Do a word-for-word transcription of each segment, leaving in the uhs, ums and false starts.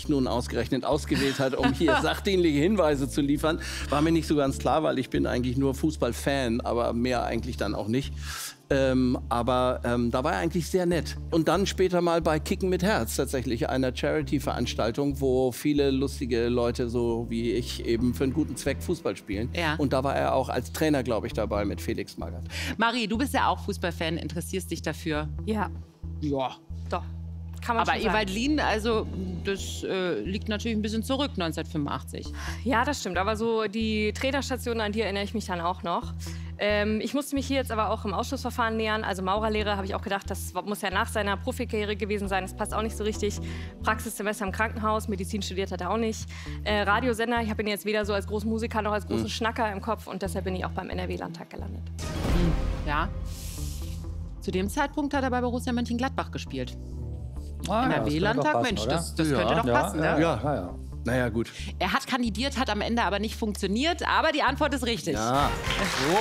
mich nun ausgerechnet ausgewählt hat, um hier sachdienliche Hinweise zu liefern, war mir nicht so ganz klar, weil ich bin eigentlich nur Fußballfan, aber mehr eigentlich dann auch nicht. Ähm, aber ähm, da war er eigentlich sehr nett. Und dann später mal bei Kicken mit Herz, tatsächlich einer Charity-Veranstaltung, wo viele lustige Leute, so wie ich, eben für einen guten Zweck Fußball spielen. Ja. Und da war er auch als Trainer, glaube ich, dabei mit Felix Magath. Marie, du bist ja auch Fußballfan, interessierst dich dafür? Ja. Ja. Doch. Kann man Aber schon sagen. Ewald Lien, also das äh, liegt natürlich ein bisschen zurück, neunzehnhundertfünfundachtzig. Ja, das stimmt. Aber so die Trainerstation, an die erinnere ich mich dann auch noch. Ähm, ich musste mich hier jetzt aber auch im Ausschussverfahren nähern. Also Maurerlehre habe ich auch gedacht, das muss ja nach seiner Profikarriere gewesen sein. Das passt auch nicht so richtig. Praxissemester im Krankenhaus, Medizin studiert hat er auch nicht. Äh, Radiosender, ich habe ihn jetzt weder so als großen Musiker noch als großen mhm. Schnacker im Kopf. Und deshalb bin ich auch beim N R W-Landtag gelandet. Ja. Zu dem Zeitpunkt hat er bei Borussia Mönchengladbach gespielt. Ah, N R W-Landtag, Mensch, Mensch, das, das Ja. könnte doch ja, passen, ja, ne? ja, ja, ja. Naja, gut. Er hat kandidiert, hat am Ende aber nicht funktioniert, aber die Antwort ist richtig. Ja. So.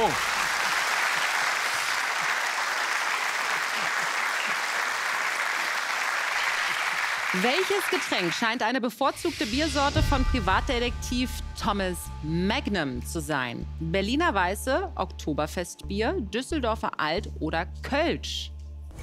Welches Getränk scheint eine bevorzugte Biersorte von Privatdetektiv Thomas Magnum zu sein? Berliner Weiße, Oktoberfestbier, Düsseldorfer Alt oder Kölsch?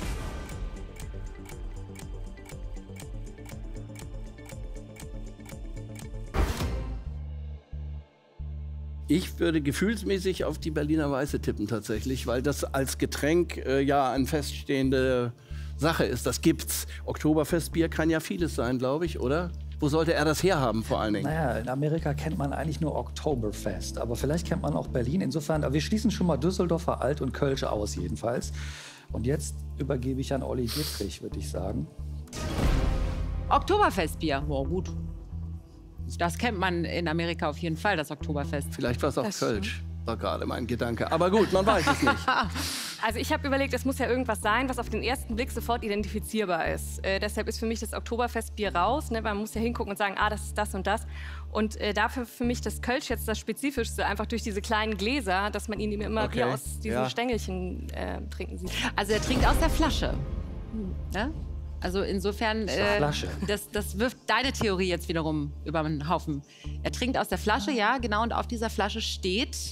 Ich würde gefühlsmäßig auf die Berliner Weiße tippen tatsächlich, weil das als Getränk äh, ja eine feststehende Sache ist. Das gibt's. Oktoberfestbier kann ja vieles sein, glaube ich, oder? Wo sollte er das herhaben vor allen Dingen? Naja, in Amerika kennt man eigentlich nur Oktoberfest, aber vielleicht kennt man auch Berlin. Insofern, aber wir schließen schon mal Düsseldorfer Alt und Kölsch aus jedenfalls. Und jetzt übergebe ich an Olli Dittrich, würde ich sagen. Oktoberfestbier, wow, gut. Das kennt man in Amerika auf jeden Fall, das Oktoberfest. Vielleicht war es auch Das Kölsch. War gerade mein Gedanke. Aber gut, man weiß es nicht. Also ich habe überlegt, es muss ja irgendwas sein, was auf den ersten Blick sofort identifizierbar ist. Äh, deshalb ist für mich das Oktoberfestbier raus. Ne? Man muss ja hingucken und sagen, ah, das ist das und das. Und äh, dafür für mich das Kölsch jetzt das Spezifischste, einfach durch diese kleinen Gläser, dass man ihn immer Okay. wie aus diesen Ja. Stängelchen äh, trinken sieht. Also er trinkt aus der Flasche. Ne? Also insofern, äh, Flasche. das, das wirft deine Theorie jetzt wiederum über den Haufen. Er trinkt aus der Flasche, ja, genau, und auf dieser Flasche steht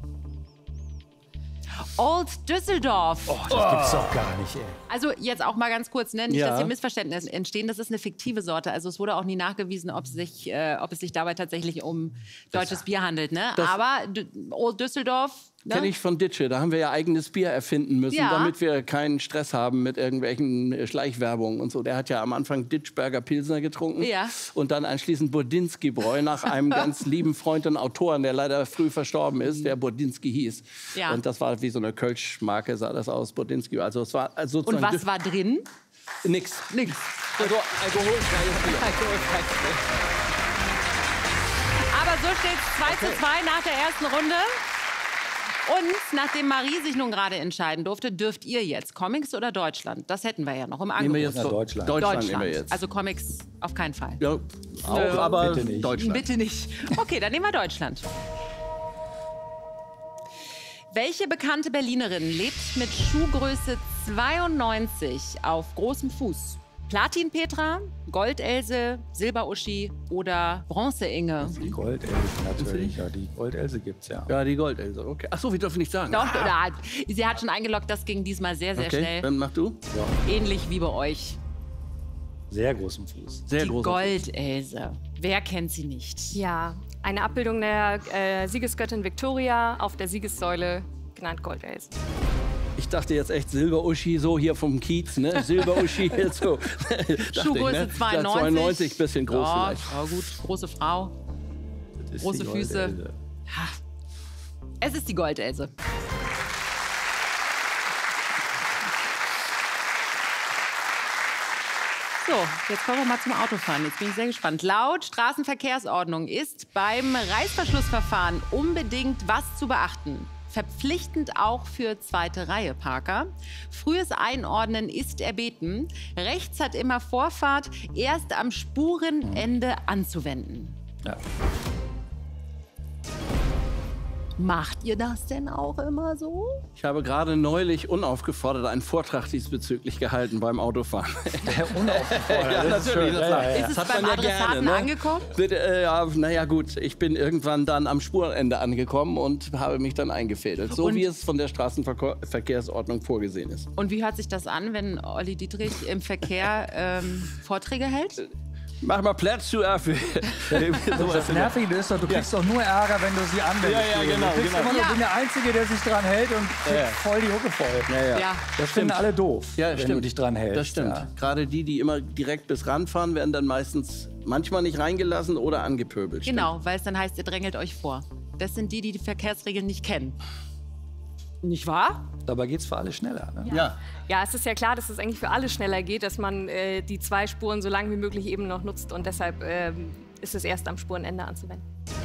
Old Düsseldorf. Oh, das gibt's doch gar nicht, ey. Also jetzt auch mal ganz kurz, ne? Nicht, Ja. dass hier Missverständnisse entstehen. Das ist eine fiktive Sorte. Also es wurde auch nie nachgewiesen, ob, sich, äh, ob es sich dabei tatsächlich um deutsches Bier handelt. Ne? Das- Aber D Old Düsseldorf. Ne? Kenne ich von Ditsche. Da haben wir ja eigenes Bier erfinden müssen, Ja. damit wir keinen Stress haben mit irgendwelchen äh, Schleichwerbungen und so. Der hat ja am Anfang Ditschberger Pilsner getrunken Ja. und dann anschließend Budinski-Bräu nach einem ganz lieben Freund und Autoren, der leider früh verstorben ist, der Budinski hieß. Ja. Und das war wie so eine Kölsch-Marke, sah das aus, Budinski. Also es war also Und sozusagen was war drin? nix. Nix. Also alkoholfreies Bier. Aber so steht es zwei zu zwei nach der ersten Runde. Und nachdem Marie sich nun gerade entscheiden durfte, dürft ihr jetzt Comics oder Deutschland? Das hätten wir ja noch im Nehmen wir Angebot. jetzt Na, doch- Deutschland. Deutschland nehmen wir jetzt. Also Comics auf keinen Fall. ja, auch, aber bitte nicht. Deutschland. Bitte nicht. Okay, dann nehmen wir Deutschland. Welche bekannte Berlinerin lebt mit Schuhgröße zweiundneunzig auf großem Fuß? Platin-Petra, Gold-Else, Silber-Uschi oder Bronze-Inge? Die Goldelse natürlich, ja, die Goldelse gibt's ja. Ja, die Goldelse. Okay. Ach so, wir dürfen nicht sagen. Doch, oder, sie hat schon eingeloggt, das ging diesmal sehr, sehr Okay, schnell. dann mach du. Ähnlich wie bei euch. Sehr großen Fuß. Sehr Die groß. Goldelse. Wer kennt sie nicht? Ja, eine Abbildung der äh, Siegesgöttin Victoria auf der Siegessäule, genannt Goldelse. Ich dachte jetzt echt Silber-Uschi, so hier vom Kiez, ne? Silber-Uschi, jetzt so. Dachte ich, Schuhgröße ne? zweiundneunzig. zweiundneunzig, bisschen groß ja, vielleicht. ja, gut, große Frau. Das ist Große die Füße. Goldelse. Es ist die Goldelse. So, jetzt kommen wir mal zum Autofahren. Jetzt bin ich sehr gespannt. Laut Straßenverkehrsordnung ist beim Reißverschlussverfahren unbedingt was zu beachten. Verpflichtend auch für zweite Reihe Parker. Frühes Einordnen ist erbeten. Rechts hat immer Vorfahrt, erst am Spurenende anzuwenden. Ja. Macht ihr das denn auch immer so? Ich habe gerade neulich unaufgefordert einen Vortrag diesbezüglich gehalten beim Autofahren. Unaufgefordert. Ja, das ist natürlich. schön. Das Ja, sagt- ja, ja. Ist es hat beim man ja Adressaten gerne, ne? angekommen? Bitte, äh, ja, naja gut, ich bin irgendwann dann am Spurende angekommen und habe mich dann eingefädelt. So Und- wie es von der Straßenverkehrsordnung vorgesehen ist. Und wie hört sich das an, wenn Olli Dietrich im Verkehr ähm, Vorträge hält? Mach mal Platz zu Affe. Das Nervige ist doch, du kriegst doch nur Ärger, wenn du sie anwendest. Ja, ja, genau, Du kriegst genau. immer nur, Ja. bin der Einzige, der sich dran hält und kriegt Ja. voll die Hucke voll. Ja, ja. Ja. Das finden alle doof, Ja, wenn stimmt. du dich dran hältst. Das stimmt. Ja. Gerade die, die immer direkt bis ran fahren, werden dann meistens manchmal nicht reingelassen oder angepöbelt. Genau, weil es dann heißt, ihr drängelt euch vor. Das sind die, die die Verkehrsregeln nicht kennen. Nicht wahr? Dabei geht es für alle schneller. Ne? Stimmt. Ja. Ja, es ist ja klar, dass es eigentlich für alle schneller geht, dass man äh, die zwei Spuren so lange wie möglich eben noch nutzt. Und deshalb ähm, ist es erst am Spurenende anzuwenden.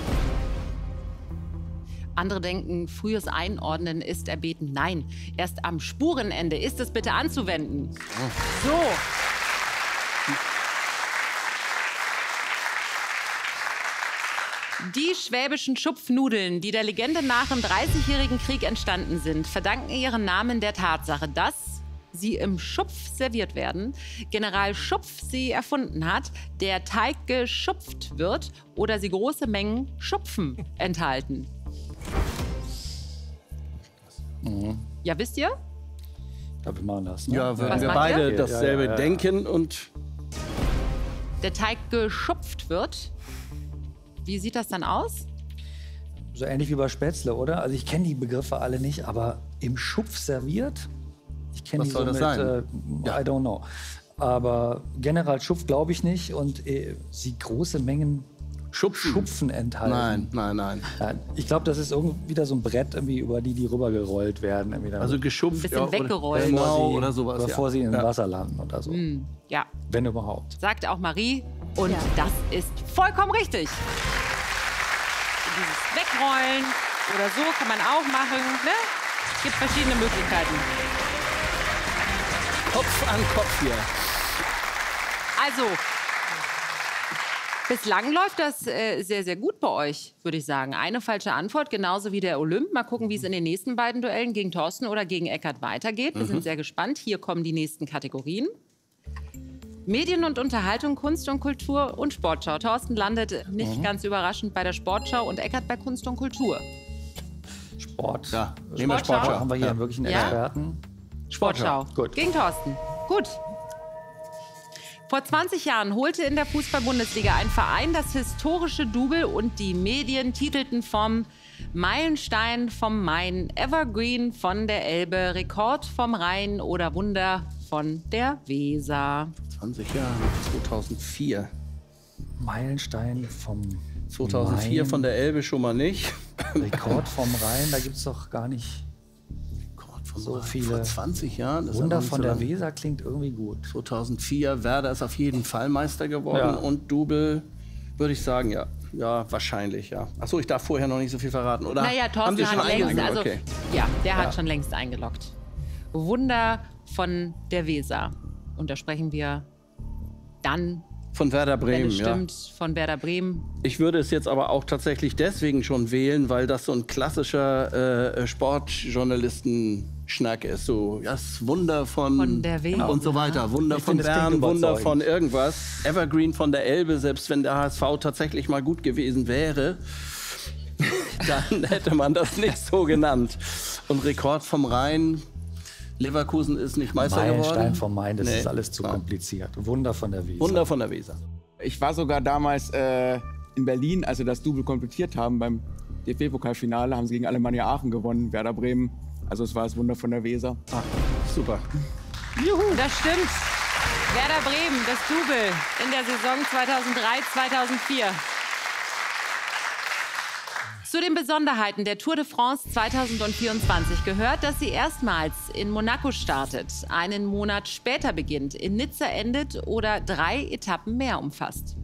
Andere denken, frühes Einordnen ist erbeten. Nein, erst am Spurenende ist es bitte anzuwenden. So. Die schwäbischen Schupfnudeln, die der Legende nach im dreißigjährigen Krieg entstanden sind, verdanken ihren Namen der Tatsache, dass sie im Schupf serviert werden, General Schupf sie erfunden hat, der Teig geschupft wird oder sie große Mengen Schupfen enthalten. Ja, wisst ihr? Ich glaube, wir machen das. Ne? Ja, wenn Was wir macht beide ihr? dasselbe Ja, ja, ja. denken und Der Teig geschupft wird. Wie sieht das dann aus? So ähnlich wie bei Spätzle, oder? Also ich kenne die Begriffe alle nicht, aber im Schupf serviert? Ich kenne Was die soll so das mit, sein? Äh, Ja. I don't know. Aber General Schupf glaube ich nicht und äh, sie große Mengen Schupfen. Schupfen enthalten. Nein, nein, nein. Nein. Ich glaube, das ist irgendwie wieder so ein Brett, irgendwie, über die die rübergerollt werden. Irgendwie dann, Also geschupft. Ein bisschen ja, oder- weggerollt. Genau, sie, oder sowas. Bevor ja. sie in ja. Wasser landen oder so. Ja, Wenn überhaupt. sagt auch Marie. Und das ist vollkommen richtig. Dieses Wegrollen oder so kann man auch machen. Ne? Es gibt verschiedene Möglichkeiten. Kopf an Kopf hier. Also, bislang läuft das äh, sehr, sehr gut bei euch, würde ich sagen. Eine falsche Antwort, genauso wie der Olymp. Mal gucken, wie es in den nächsten beiden Duellen gegen Thorsten oder gegen Eckart weitergeht. Wir sind sehr gespannt. Hier kommen die nächsten Kategorien. Medien und Unterhaltung, Kunst und Kultur und Sportschau. Thorsten landet nicht ganz überraschend bei der Sportschau und Eckart bei Kunst und Kultur. Sport. Ja, nehmen wir Sportschau. Sportschau. Haben wir hier Ja. wirklich einen Ja. Experten? Sportschau. Gut. Gegen Thorsten. Gut. Vor zwanzig Jahren holte in der Fußball-Bundesliga ein Verein das historische Double und die Medien titelten vom Meilenstein vom Main, Evergreen von der Elbe, Rekord vom Rhein oder Wunder von der Weser. zwanzig Jahre, zweitausendvier. Meilenstein vom zweitausendvier Main. von der Elbe schon mal nicht. Rekord vom Rhein, da gibt es doch gar nicht. Gott, von So Rhein. viele. Vor zwanzig Jahren. Das ist Wunder aber nicht von so der lang. Weser klingt irgendwie gut. zweitausendvier, Werder ist auf jeden Fall Meister geworden. Ja. Und Double, würde ich sagen, ja. Ja, wahrscheinlich, ja. Achso, ich darf vorher noch nicht so viel verraten, oder? Naja, Haben Sie Thorsten schon hat längst, eingeloggt? also, Okay. ja, der hat Ja. schon längst eingeloggt. Wunder von der Weser. Und da sprechen wir dann, Von Werder wenn Bremen, es ja. stimmt, von Werder Bremen. Ich würde es jetzt aber auch tatsächlich deswegen schon wählen, weil das so ein klassischer äh, Sportjournalisten-Schnack ist. So, das Wunder von, Von der Weser. und so weiter. Wunder Ich von finde, es klingt Bern, Wunder überzeugend. von irgendwas. Evergreen von der Elbe, selbst wenn der H S V tatsächlich mal gut gewesen wäre, dann hätte man das nicht so genannt. Und Rekord vom Rhein. Leverkusen ist nicht Meister Meilenstein geworden. vom Main, das Nee. ist alles zu Ja. kompliziert. Wunder von der Weser. Wunder von der Weser. Ich war sogar damals äh, in Berlin, als sie das Double komplettiert haben beim D F B-Pokalfinale, haben sie gegen Alemannia Aachen gewonnen, Werder Bremen. Also es war das Wunder von der Weser. Ah, super. Das stimmt. Werder Bremen, das Double in der Saison zweitausenddrei zweitausendvier. Zu den Besonderheiten der Tour de France zweitausendvierundzwanzig gehört, dass sie erstmals in Monaco startet, einen Monat später beginnt, in Nizza endet oder drei Etappen mehr umfasst.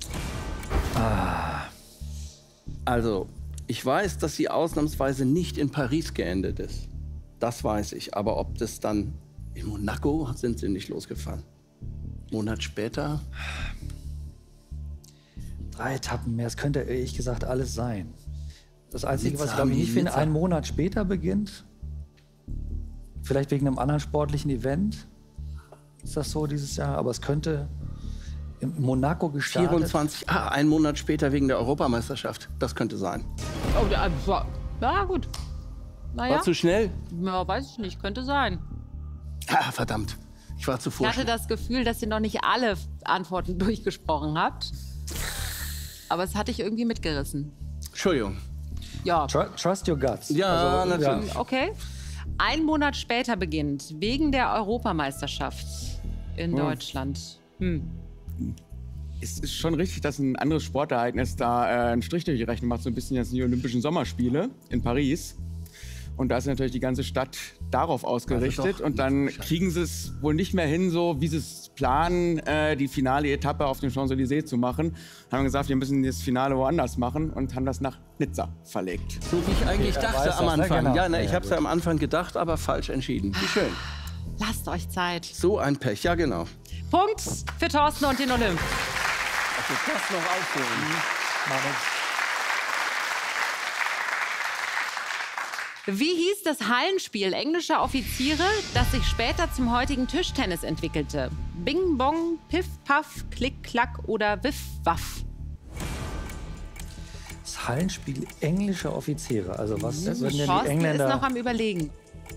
Also, ich weiß, dass sie ausnahmsweise nicht in Paris geendet ist. Das weiß ich. Aber ob das dann in Monaco sind sie nicht losgefahren. Monat später. Drei Etappen mehr, es könnte ehrlich gesagt alles sein. Das Einzige, Nizza was ich glaube ich haben nicht die finde, Nizza. einen Monat später beginnt. Vielleicht wegen einem anderen sportlichen Event. Ist das so dieses Jahr? Aber es könnte in Monaco gestartet. vierundzwanzig, ah, einen Monat später wegen der Europameisterschaft. Das könnte sein. Oh, ja, war- ja gut. Naja, War zu schnell? ja, weiß ich nicht, könnte sein. Ah, verdammt. Ich war zu Ich hatte vorschnell. das Gefühl, dass ihr noch nicht alle Antworten durchgesprochen habt. Aber es hatte ich irgendwie mitgerissen. Entschuldigung. Ja, Tru- Trust your guts. Ja, Also, natürlich. okay. Ein Monat später beginnt, wegen der Europameisterschaft in Deutschland. Hm. Es ist schon richtig, dass ein anderes Sportereignis da äh, einen Strich durch die Rechnung macht, so ein bisschen jetzt die Olympischen Sommerspiele in Paris. Und da ist natürlich die ganze Stadt darauf ausgerichtet. Also doch. Und dann kriegen sie es wohl nicht mehr hin, so wie sie es planen, äh, die finale Etappe auf dem Champs-Élysées zu machen. Haben gesagt, wir müssen das Finale woanders machen und haben das nach Nizza verlegt. So wie ich eigentlich Okay, er dachte weiß am das, ne? Anfang. Genau. Ja, ne, ich Ja, habe es ja am Anfang gedacht, aber falsch entschieden. Wie schön. Lasst euch Zeit. So ein Pech, ja genau. Punkt für Thorsten und den Olymp. Also das noch aufholen. Wie hieß das Hallenspiel englischer Offiziere, das sich später zum heutigen Tischtennis entwickelte? Bing Bong, Piff Puff, Klick Klack oder Wiff Waff? Das Hallenspiel englischer Offiziere. Also was würden denn die Thorsten ist Engländer... noch am Überlegen.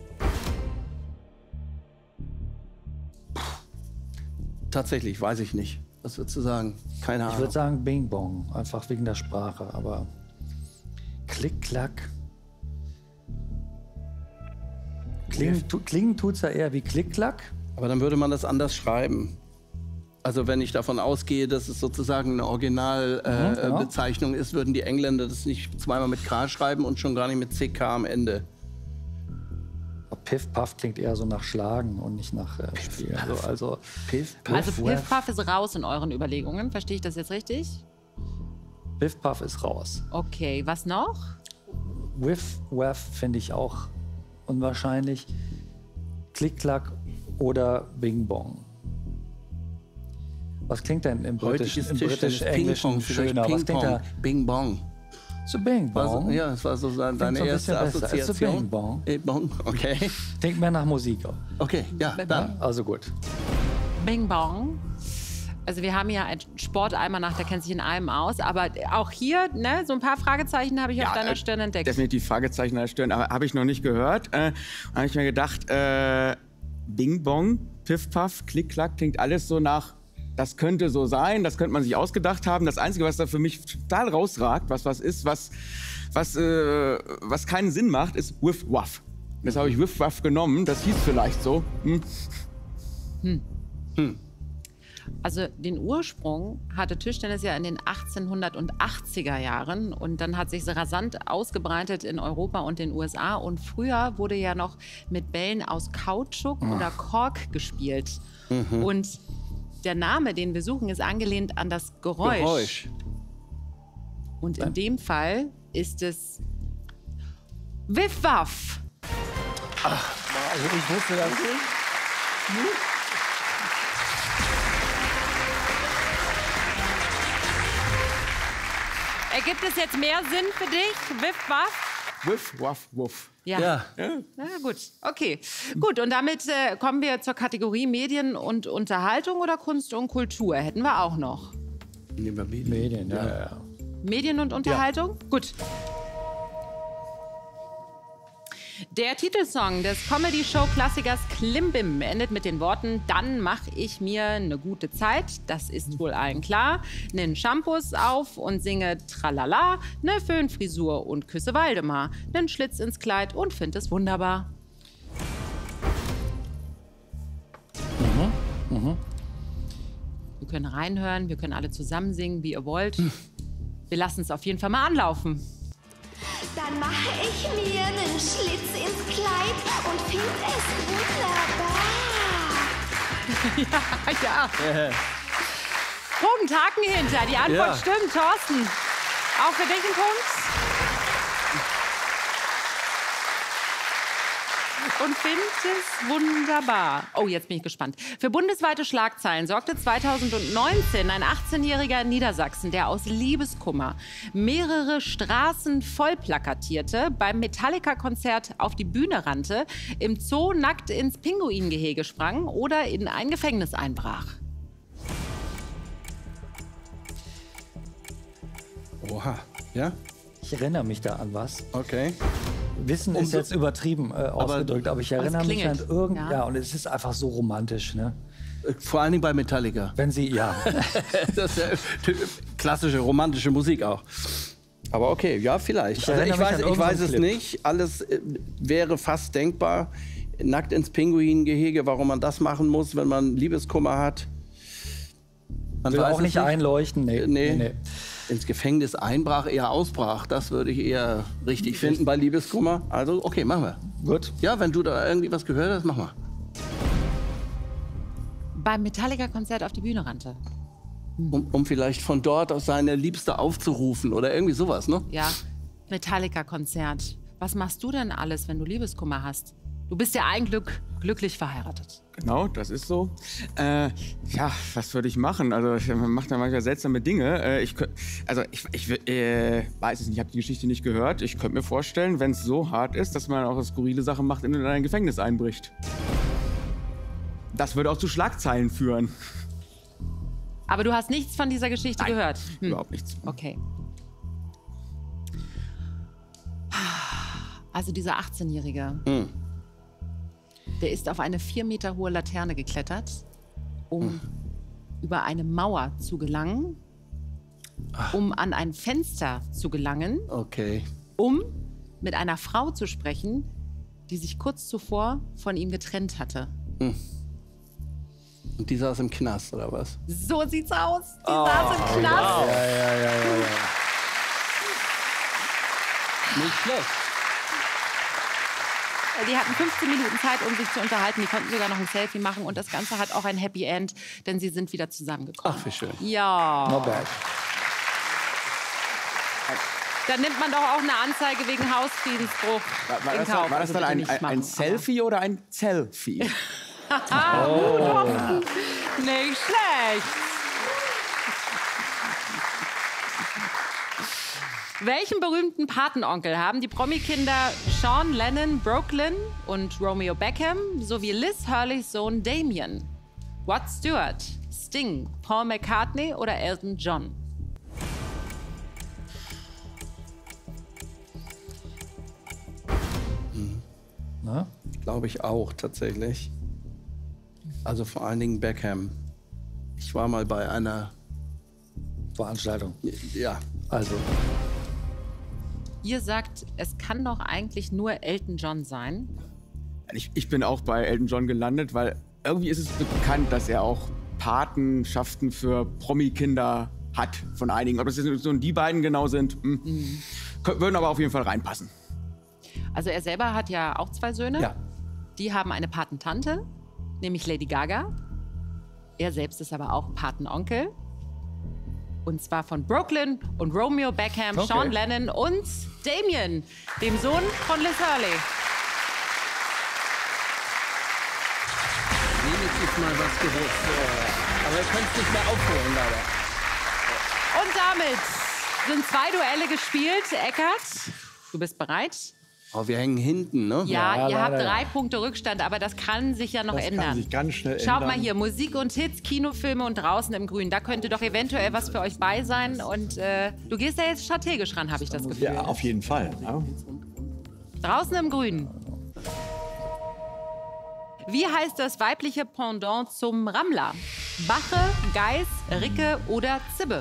Tatsächlich, weiß ich nicht. Was würdest du sagen? Keine Ich Ahnung. würde sagen Bing Bong, einfach wegen der Sprache. Aber Klick Klack. Klingen, tu, klingen tut's ja eher wie Klick Klack. Aber dann würde man das anders schreiben. Also wenn ich davon ausgehe, dass es sozusagen eine Originalbezeichnung äh, genau. Bezeichnung ist, würden die Engländer das nicht zweimal mit K schreiben und schon gar nicht mit C K am Ende. Piff Puff klingt eher so nach Schlagen und nicht nach äh, Spiel. Also, also Piff, Also Wiff, Piff Waff. Puff ist raus in euren Überlegungen. Verstehe ich das jetzt richtig? Piff Puff ist raus. Okay, was noch? Wiff Waff finde ich auch unwahrscheinlich. Klick Klack oder Bing Bong. Was klingt denn im britischen, Heutiges im Tischtennis, britisch-englischen Ping-Pong, vielleicht schöner? Was klingt Ping-Pong, da? Bing Bong. So Bing War so, Bong. ja, das war so deine so ein erste bisschen besser. Also Assoziation. Bing Bong. Bing Bong, okay. Klingt mehr nach Musik. Okay, ja, dann. Also gut. Bing Bong. Also wir haben ja einen Sportalmanach, der kennt sich in allem aus. Aber auch hier, ne, so ein paar Fragezeichen habe ich auf deiner äh, Stirn entdeckt. Definitiv Fragezeichen an der Stirn, aber habe ich noch nicht gehört. Äh, habe ich mir gedacht, äh, Bing Bong, Piff Puff, Klick Klack, klingt alles so nach, das könnte so sein, das könnte man sich ausgedacht haben. Das Einzige, was da für mich total rausragt, was was ist, was, was, äh, was keinen Sinn macht, ist Wiff Waff. Das habe ich Wiff Waff genommen, das hieß vielleicht so. Hm. Also den Ursprung hatte Tischtennis ja in den achtzehnhundertachtziger Jahren und dann hat sich rasant ausgebreitet in Europa und den U S A und früher wurde ja noch mit Bällen aus Kautschuk oder Kork gespielt. Und der Name, den wir suchen, ist angelehnt an das Geräusch. Geräusch. Und in dem Fall ist es Wiff Waff. Also ich wusste das. Ergibt es jetzt mehr Sinn für dich? Wiff Waff? Wiff Waff Wuff. Ja. Ja. Na gut, okay. Gut, und damit äh, kommen wir zur Kategorie Medien und Unterhaltung oder Kunst und Kultur. Hätten wir auch noch. Nehmen wir Medien. Medien, ja, ja. ja. Medien und Unterhaltung? Gut. Der Titelsong des Comedy-Show-Klassikers Klimbim endet mit den Worten: Dann mach ich mir eine gute Zeit, das ist wohl allen klar. Nen Shampoos auf und singe Tralala, ne Föhnfrisur und küsse Waldemar, nen Schlitz ins Kleid und find es wunderbar. Mhm. Mhm. Wir können reinhören, wir können alle zusammen singen, wie ihr wollt. Wir lassen es auf jeden Fall mal anlaufen. Dann mache ich mir einen Schlitz ins Kleid und find es wunderbar. Ja. Punkt, Haken hinter. Die Antwort Ja. stimmt, Thorsten. Auch für dich ein Punkt? und finde es wunderbar. Oh, jetzt bin ich gespannt. Für bundesweite Schlagzeilen sorgte zweitausendneunzehn ein achtzehnjähriger in Niedersachsen, der aus Liebeskummer mehrere Straßen voll plakatierte, beim Metallica-Konzert auf die Bühne rannte, im Zoo nackt ins Pinguingehege sprang oder in ein Gefängnis einbrach. Oha, ja? Ich erinnere mich da an was. Okay. Wissen ist jetzt übertrieben äh, ausgedrückt, aber ich erinnere mich an klingelt, irgend... ja. Ja, und es ist einfach so romantisch, ne? Vor allen Dingen bei Metallica. Wenn sie, ja. Das ist ja klassische romantische Musik auch. Aber okay, ja, vielleicht. Ich Also erinnere ich mich weiß, an ich irgendeinen weiß es Clip. nicht. Alles äh, wäre fast denkbar. Nackt ins Pinguingehege, warum man das machen muss, wenn man Liebeskummer hat. Man Will weiß auch es nicht einleuchten, nee. Nee. nee, nee. Ins Gefängnis einbrach, eher ausbrach. Das würde ich eher richtig finden bei Liebeskummer. Also, okay, machen wir. Gut. Ja, wenn du da irgendwie was gehört hast, mach mal. Beim Metallica-Konzert auf die Bühne rannte. Um, um vielleicht von dort aus seine Liebste aufzurufen oder irgendwie sowas, ne? Ja, Metallica-Konzert. Was machst du denn alles, wenn du Liebeskummer hast? Du bist ja eigentlich glücklich verheiratet. Genau, das ist so. Äh, ja, was würde ich machen? Also ich, man macht da manchmal seltsame Dinge. Äh, ich, könnt- also ich, ich äh, weiß es nicht, ich habe die Geschichte nicht gehört. Ich könnte mir vorstellen, wenn es so hart ist, dass man auch skurrile Sachen macht und in ein Gefängnis einbricht. Das würde auch zu Schlagzeilen führen. Aber du hast nichts von dieser Geschichte Nein, gehört? Hm. Überhaupt nichts. Okay. Also dieser achtzehnjährige, Hm. der ist auf eine vier Meter hohe Laterne geklettert, um über eine Mauer zu gelangen, um an ein Fenster zu gelangen, Okay. um mit einer Frau zu sprechen, die sich kurz zuvor von ihm getrennt hatte. Und die saß im Knast, oder was? So sieht's aus. Die saß im Knast. Ja, ja, ja, ja, ja. Nicht schlecht. Die hatten fünfzehn Minuten Zeit, um sich zu unterhalten. Die konnten sogar noch ein Selfie machen. Und das Ganze hat auch ein Happy End, denn sie sind wieder zusammengekommen. Ach, wie schön. Ja. Not bad. Dann nimmt man doch auch eine Anzeige wegen Hausfriedensbruch War, war, in das, Kauf. dann, war das Also dann bitte ein, nicht ein, ein machen, Selfie oder ein Selfie? aber nicht schlecht. Welchen berühmten Patenonkel haben die Promi-Kinder Sean Lennon, Brooklyn und Romeo Beckham sowie Liz Hurleys Sohn Damien? Rod Stewart, Sting, Paul McCartney oder Elton John? Na? Glaube ich auch, tatsächlich. Also vor allen Dingen Beckham. Ich war mal bei einer, Veranstaltung. ja, Also, Ihr sagt, es kann doch eigentlich nur Elton John sein. Ich, ich bin auch bei Elton John gelandet, weil irgendwie ist es bekannt, dass er auch Patenschaften für Promi-Kinder hat von einigen. Ob das jetzt so die beiden genau sind, hm. Mhm. Kö- würden aber auf jeden Fall reinpassen. Also er selber hat ja auch zwei Söhne. ja. Die haben eine Patentante, nämlich Lady Gaga. Er selbst ist aber auch Patenonkel. Und zwar von Brooklyn und Romeo Beckham, Okay. Sean Lennon und Damien, dem Sohn von Liz Hurley. wenigstens mal was gewusst. Aber ihr könnt es nicht mehr aufholen, leider. Und damit sind zwei Duelle gespielt. Eckart, du bist bereit? Oh, wir hängen hinten, ne? Ja, Ja, ihr habt leider, drei ja. Punkte Rückstand, aber das kann sich ja noch Das ändern. kann sich ganz schnell Schaut ändern. mal hier, Musik und Hits, Kinofilme und draußen im Grün. Da könnte doch eventuell was für euch bei sein. Und äh, du gehst da jetzt strategisch ran, habe ich das Gefühl. Ja, auf jeden Fall. Ja. Draußen im Grün. Wie heißt das weibliche Pendant zum Rammler? Bache, Geiß, Ricke oder Zibbe?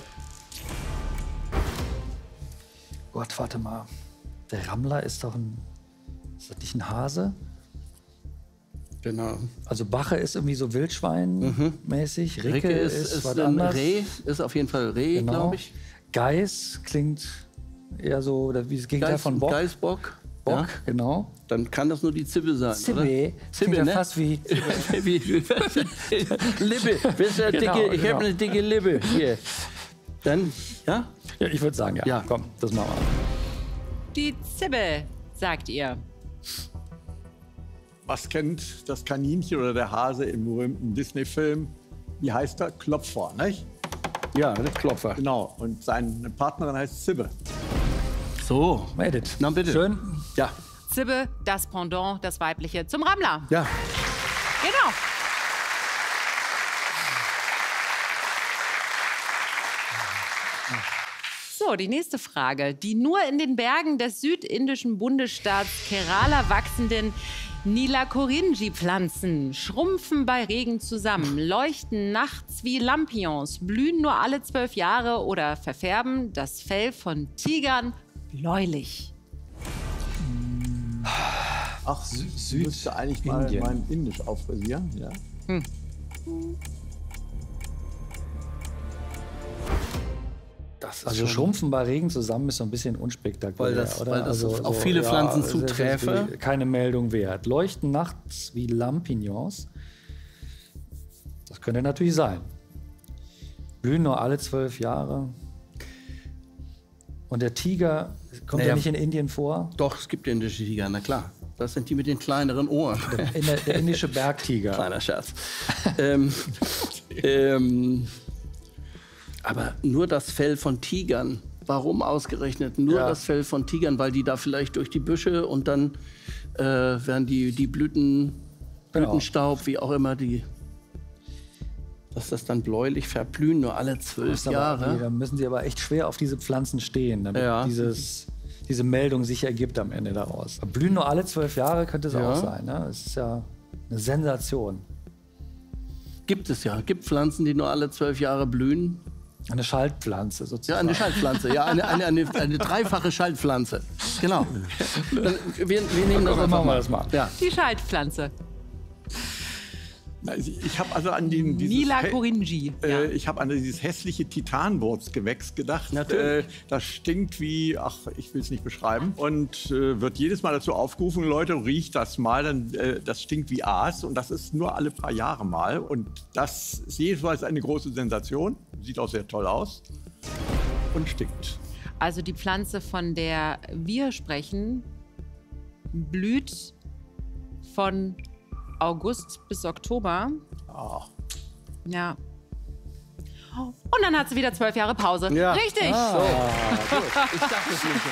Gott, warte mal. Der Rammler ist doch ein. Ist das nicht ein Hase? Genau. Also Bache ist irgendwie so Wildschwein-mäßig. Ricke, Ricke ist, ist, ist was ein anderes. Reh, ist auf jeden Fall Reh, Genau. glaube ich. Geiß klingt eher so oder wie das Gegenteil Geiß, von Bock. Geißbock. Bock, Ja? Dann Dann kann das nur die Zibbe sein, Zibbe. oder? Zibbe, Zibbe, ja ne? fast wie Wie, Lippe. Bist du Genau, dicke, ich genau. habe eine dicke Lippe. Hier. Dann, ja? Ja, ich würde sagen, ja. Ja. Komm, das machen wir. Die Zibbe, sagt ihr. Was kennt das Kaninchen oder der Hase im berühmten Disney-Film? Wie heißt er? Klopfer, nicht? Ja, der Klopfer. Genau. Und seine Partnerin heißt Sibbe. So. Edith. Na bitte. Schön. Ja. Sibbe, das Pendant, das weibliche zum Rammler. Ja. Genau. So, die nächste Frage. Die nur in den Bergen des südindischen Bundesstaats Kerala wachsenden Nilakorinji-Pflanzen schrumpfen bei Regen zusammen, leuchten nachts wie Lampions, blühen nur alle zwölf Jahre oder verfärben das Fell von Tigern bläulich. Ach, Süd müsste eigentlich mal Indien. mein Indisch auffrisieren. Ja. Hm. Das ist Also schon- Schrumpfen bei Regen zusammen ist so ein bisschen unspektakulär, Weil das- oder? weil das also, auf viele Pflanzen das ist zuträfe. wie keine Meldung wert. Leuchten nachts wie Lampignons. Das könnte natürlich sein. Blühen nur alle zwölf Jahre. Und der Tiger kommt Naja. ja nicht in Indien vor. Doch, es gibt indische Tiger, na klar. Das sind die mit den kleineren Ohren. In der, der indische Bergtiger. Kleiner Scherz. ähm, ähm, aber nur das Fell von Tigern. Warum ausgerechnet nur Ja. das Fell von Tigern? Weil die da vielleicht durch die Büsche und dann äh, werden die, die Blüten, Genau. Blütenstaub, wie auch immer, die, dass das dann bläulich verblühen, nur alle Das zwölf ist aber Jahre. irgendwie- Da müssen sie aber echt schwer auf diese Pflanzen stehen, damit Ja. dieses, diese Meldung sich ergibt am Ende daraus. Blühen nur alle zwölf Jahre könnte es Ja. auch sein. Ne? Das ist ja eine Sensation. Gibt es ja. Gibt Pflanzen, die nur alle zwölf Jahre blühen. Eine Schaltpflanze Ja, sozusagen. eine Schaltpflanze. Ja, eine, eine, eine, eine dreifache Schaltpflanze. Genau. Dann, wir, wir nehmen das Dann einfach machen wir mal. das mal. Ja. Die Schaltpflanze. Also ich habe also an den dieses Nilakorinji. Hä- Ja. Äh, ich habe an dieses hässliche Titanwurzgewächs gedacht. Natürlich. Äh, das stinkt wie, ach, ich will es nicht beschreiben. Und äh, wird jedes Mal dazu aufgerufen, Leute, riecht das mal, dann, äh, das stinkt wie Aas. Und das ist nur alle paar Jahre mal. Und das ist jedenfalls eine große Sensation. Sieht auch sehr toll aus. Und stinkt. Also die Pflanze, von der wir sprechen, blüht von August bis Oktober. Ach. Ja. Und dann hat sie wieder zwölf Jahre Pause. Ja. Richtig. Ich dachte es nicht.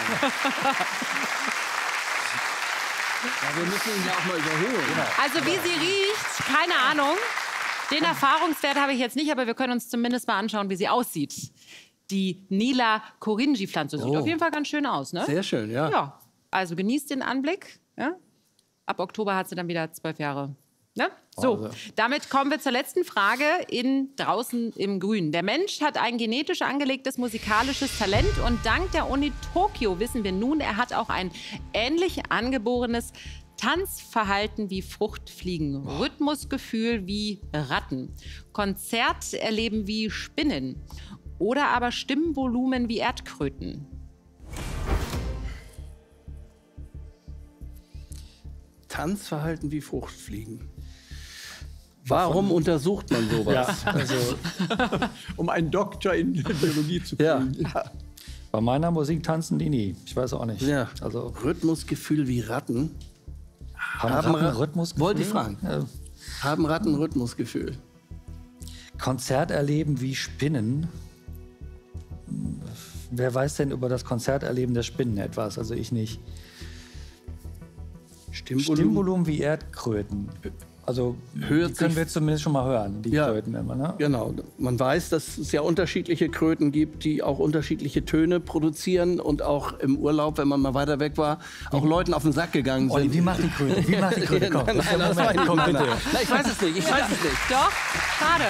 Ja, wir müssen ihn ja auch mal überholen. Also wie sie riecht, keine Ahnung. Den Erfahrungswert habe ich jetzt nicht, aber wir können uns zumindest mal anschauen, wie sie aussieht. Die Nilakorinji-Pflanze sieht Oh. auf jeden Fall ganz schön aus, ne? Sehr schön, ja. Ja, also genießt den Anblick. Ja? Ab Oktober hat sie dann wieder zwölf Jahre. Ne? So, damit kommen wir zur letzten Frage in Draußen im Grün. Der Mensch hat ein genetisch angelegtes musikalisches Talent und dank der Uni Tokio wissen wir nun, er hat auch ein ähnlich angeborenes Tanzverhalten wie Fruchtfliegen, Rhythmusgefühl wie Ratten, Konzerterleben wie Spinnen oder aber Stimmvolumen wie Erdkröten. Tanzverhalten wie Fruchtfliegen. Warum untersucht man sowas? Ja, also Um einen Doktor in Biologie zu Ja. kriegen. Ja. bei meiner Musik tanzen die nie. Ich weiß auch nicht. Ja. Also Rhythmusgefühl wie Ratten. haben Haben Ratten Ra- Rhythmus? Wollte ich fragen. Ja. Haben Ratten Rhythmusgefühl? Konzerterleben wie Spinnen. Wer weiß denn über das Konzerterleben der Spinnen etwas? Also ich nicht. Stimmvolumen? Stimmvolumen wie Erdkröten. Also Hört die können sich- wir zumindest schon mal hören, die Ja. Kröten immer. Ne? Genau. Man weiß, dass es ja unterschiedliche Kröten gibt, die auch unterschiedliche Töne produzieren und auch im Urlaub, wenn man mal weiter weg war, auch Leuten auf den Sack gegangen sind. Olli, wie macht die Kröte? Wie macht die Kröte? Komm, Nein, nein, das war ich nicht. komm Nein, bitte. nein. Nein, ich weiß es nicht. Ich weiß es nicht. Doch, schade.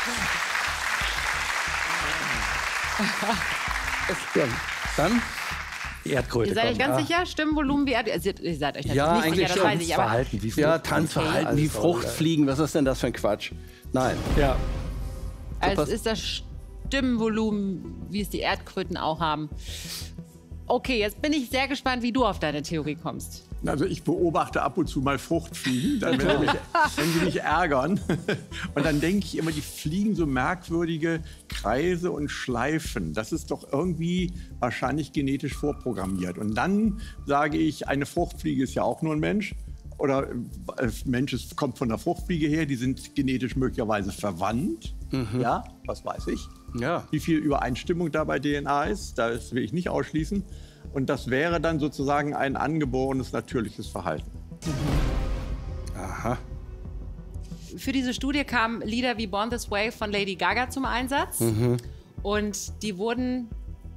Ja, dann? Die Erdkröte. Ihr seid euch komm. ganz Ah, sicher? Stimmvolumen wie Erdkröten? Also, ihr seid euch natürlich Ja, nicht eigentlich sicher, das schon. weiß ich. Aber Verhalten wie Ja, Frucht. Tanzverhalten Okay, wie alles Fruchtfliegen. Was ist denn das für ein Quatsch? Nein. Ja. als pass- ist das Stimmvolumen, wie es die Erdkröten auch haben. Okay, jetzt bin ich sehr gespannt, wie du auf deine Theorie kommst. Also ich beobachte ab und zu mal Fruchtfliegen, dann, wenn, mich, wenn sie mich ärgern. Und dann denke ich immer, die fliegen so merkwürdige Kreise und Schleifen. Das ist doch irgendwie wahrscheinlich genetisch vorprogrammiert. Und dann sage ich, eine Fruchtfliege ist ja auch nur ein Mensch. oder äh, Mensch es kommt von der Fruchtfliege her, die sind genetisch möglicherweise verwandt. Mhm. Ja, was weiß ich. Ja. Wie viel Übereinstimmung da bei D N A ist, das will ich nicht ausschließen. Und das wäre dann sozusagen ein angeborenes, natürliches Verhalten. Mhm. Aha. Für diese Studie kamen Lieder wie Born This Way von Lady Gaga zum Einsatz. Mhm. Und die wurden